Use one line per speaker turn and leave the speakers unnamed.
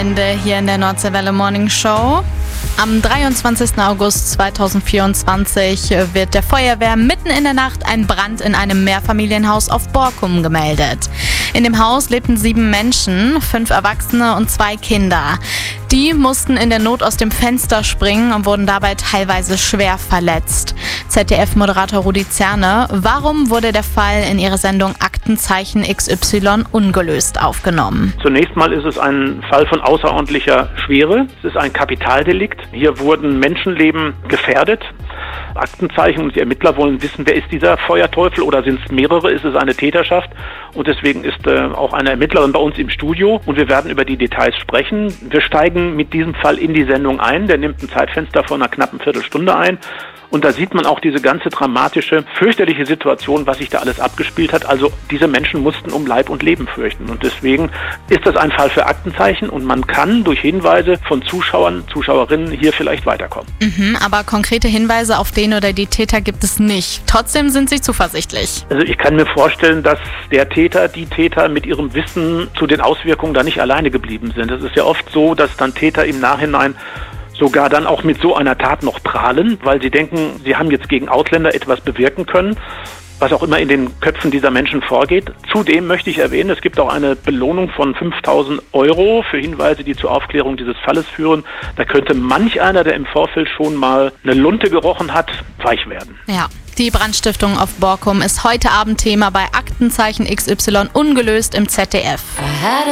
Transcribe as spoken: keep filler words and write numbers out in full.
Wochenende hier in der Nordseewelle Morning Show. Am dreiundzwanzigsten August zweitausendvierundzwanzig wird der Feuerwehr mitten in der Nacht ein Brand in einem Mehrfamilienhaus auf Borkum gemeldet. In dem Haus lebten sieben Menschen, fünf Erwachsene und zwei Kinder. Die mussten in der Not aus dem Fenster springen und wurden dabei teilweise schwer verletzt. Z D F-Moderator Rudi Zerne, warum wurde der Fall in ihrer Sendung Aktenzeichen X Y ungelöst aufgenommen?
Zunächst mal ist es ein Fall von außerordentlicher Schwere. Es ist ein Kapitaldelikt. Hier wurden Menschenleben gefährdet. Aktenzeichen und die Ermittler wollen wissen, wer ist dieser Feuerteufel oder sind es mehrere, ist es eine Täterschaft? Und deswegen ist äh, auch eine Ermittlerin bei uns im Studio und wir werden über die Details sprechen. Wir steigen mit diesem Fall in die Sendung ein, der nimmt ein Zeitfenster von einer knappen Viertelstunde ein. Und da sieht man auch diese ganze dramatische, fürchterliche Situation, was sich da alles abgespielt hat. Also diese Menschen mussten um Leib und Leben fürchten. Und deswegen ist das ein Fall für Aktenzeichen und man kann durch Hinweise von Zuschauern, Zuschauerinnen hier vielleicht weiterkommen.
Mhm, aber konkrete Hinweise auf den oder die Täter gibt es nicht. Trotzdem sind Sie zuversichtlich.
Also ich kann mir vorstellen, dass der Täter, die Täter mit ihrem Wissen zu den Auswirkungen da nicht alleine geblieben sind. Es ist ja oft so, dass dann Täter im Nachhinein sogar dann auch mit so einer Tat noch prahlen, weil sie denken, sie haben jetzt gegen Ausländer etwas bewirken können, was auch immer in den Köpfen dieser Menschen vorgeht. Zudem möchte ich erwähnen, es gibt auch eine Belohnung von fünftausend Euro für Hinweise, die zur Aufklärung dieses Falles führen. Da könnte manch einer, der im Vorfeld schon mal eine Lunte gerochen hat, weich werden.
Ja. Die Brandstiftung auf Borkum ist heute Abend Thema bei Aktenzeichen X Y ungelöst im Z D F.